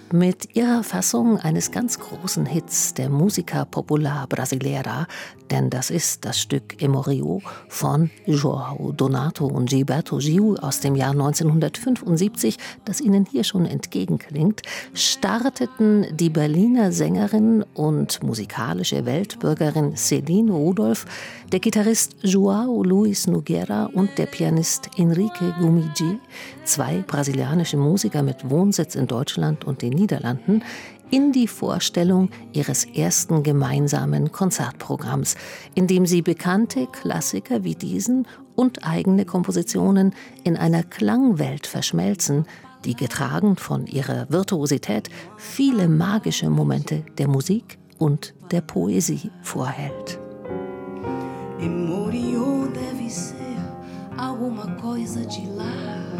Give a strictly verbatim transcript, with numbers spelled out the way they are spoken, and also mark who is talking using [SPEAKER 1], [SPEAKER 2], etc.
[SPEAKER 1] Mit ihrer Fassung eines ganz großen Hits der Música Popular Brasileira, denn das ist das Stück Emorio von João Donato und Gilberto Gil aus dem Jahr neunzehnhundertfünfundsiebzig, das Ihnen hier schon entgegenklingt, starteten die Berliner Sängerin und musikalische Weltbürgerin Céline Rudolph, der Gitarrist João Luis Nogueira und der Pianist Henrique Gumigi, zwei brasilianische Musiker mit Wohnsitz in Deutschland und den Niederlanden, in die Vorstellung ihres ersten gemeinsamen Konzertprogramms, in dem sie bekannte Klassiker wie diesen und eigene Kompositionen in einer Klangwelt verschmelzen, die getragen von ihrer Virtuosität viele magische Momente der Musik und der Poesie vorhält.
[SPEAKER 2] Emorio deve ser alguma coisa de lá.